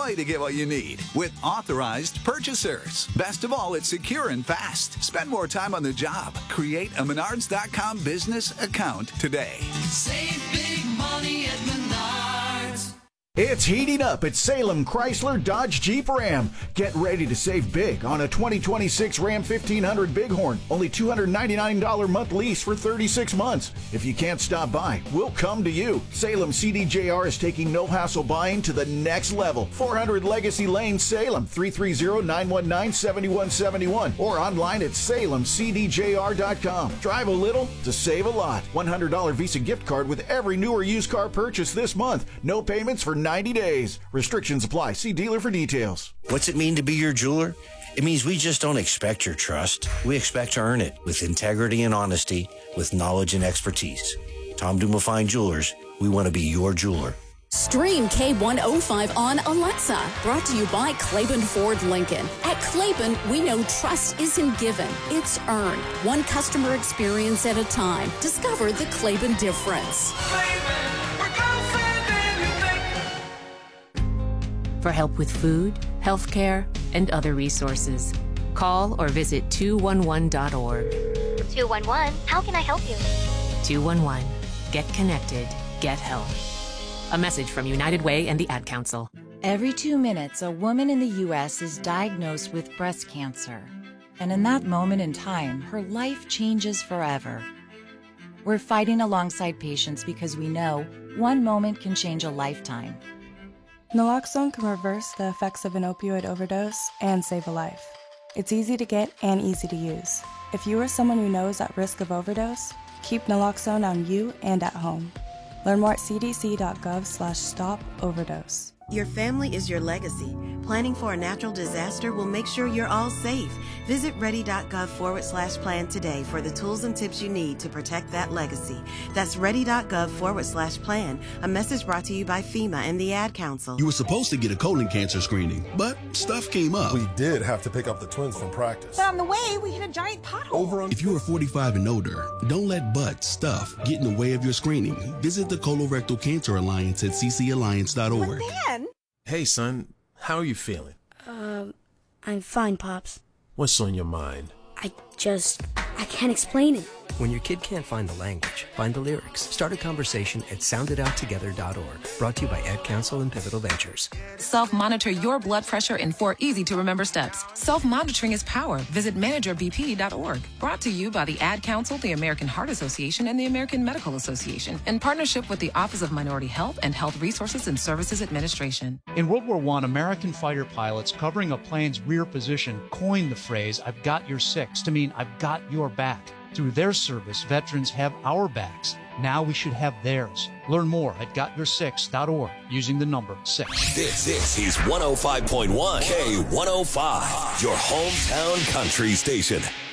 joy to get what you need with authorized purchasers. Best of all, it's secure and fast. Spend more time on the job. Create a Menards.com business account today. Save big money at Menards. It's heating up at Salem Chrysler Dodge Jeep Ram. Get ready to save big on a 2026 Ram 1500 Bighorn. Only $299 month lease for 36 months. If you can't stop by, we'll come to you. Salem CDJR is taking no-hassle buying to the next level. 400 Legacy Lane, Salem, 330-919-7171. Or online at salemcdjr.com. Drive a little to save a lot. $100 Visa gift card with every new or used car purchase this month. No payments for 90 days. Restrictions apply. See dealer for details. What's it mean to be your jeweler? It means we just don't expect your trust. We expect to earn it with integrity and honesty, with knowledge and expertise. Tom Duma Fine Jewelers, we want to be your jeweler. Stream K105 on Alexa. Brought to you by Claiborne Ford Lincoln. At Claiborne, we know trust isn't given, it's earned. One customer experience at a time. Discover the Claiborne difference. For help with food, healthcare, and other resources, call or visit 211.org. 211, how can I help you? 211. Get connected. Get help. A message from United Way and the Ad Council. Every 2 minutes, a woman in the U.S. is diagnosed with breast cancer. And in that moment in time, her life changes forever. We're fighting alongside patients because we know one moment can change a lifetime. Naloxone can reverse the effects of an opioid overdose and save a life. It's easy to get and easy to use. If you or someone you know is at risk of overdose, keep naloxone on you and at home. Learn more at cdc.gov/stop-overdose. Your family is your legacy. Planning for a natural disaster will make sure you're all safe. Visit ready.gov/plan today for the tools and tips you need to protect that legacy. That's ready.gov/plan. A message brought to you by FEMA and the Ad Council. You were supposed to get a colon cancer screening, but stuff came up. We did have to pick up the twins from practice. But on the way, we hit a giant pothole. If you are 45 and older, don't let stuff get in the way of your screening. Visit the Colorectal Cancer Alliance at ccalliance.org. Hey, son, how are you feeling? I'm fine, Pops. What's on your mind? I can't explain it. When your kid can't find the language, find the lyrics. Start a conversation at sounditouttogether.org. Brought to you by Ad Council and Pivotal Ventures. Self-monitor your blood pressure in 4 easy-to-remember steps. Self-monitoring is power. Visit managerbp.org. Brought to you by the Ad Council, the American Heart Association, and the American Medical Association, in partnership with the Office of Minority Health and Health Resources and Services Administration. In World War I, American fighter pilots covering a plane's rear position coined the phrase, "I've got your six," to mean I've got your back. Through their service, veterans have our backs. Now we should have theirs. Learn more at gotyoursix.org using the number 6. This is 105.1 K105, your hometown country station.